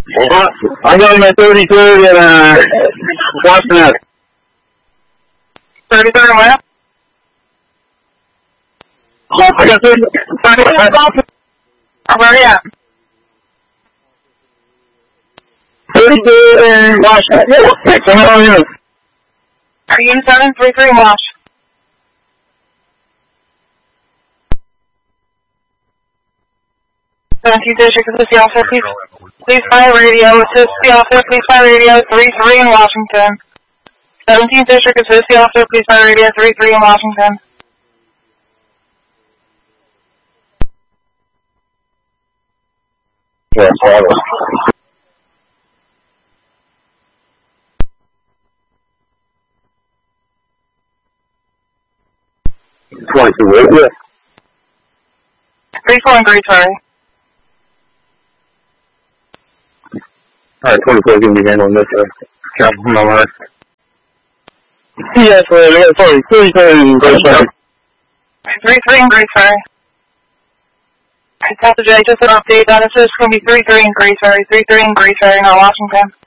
I'm going to 33rd and Washington. 33rd and what? I got 33rd. Where are you at? 33rd and Washington. Are you in 733 Wash? District, assist the officer, please fire radio, assist the officer, please fire radio, 33 in Washington. 17th District, assist the officer, please fire radio, 33 in Washington. Yeah, sorry. Twice a week, yeah. 34 in Great Ferry. Alright, 24 is going to be handling this, travel from my Yes, sorry, 33 in Great Ferry. 33 in Great Ferry. Delta J, just an update, that is going to be 33 in Great Ferry, 33 in Great Ferry, not Washington.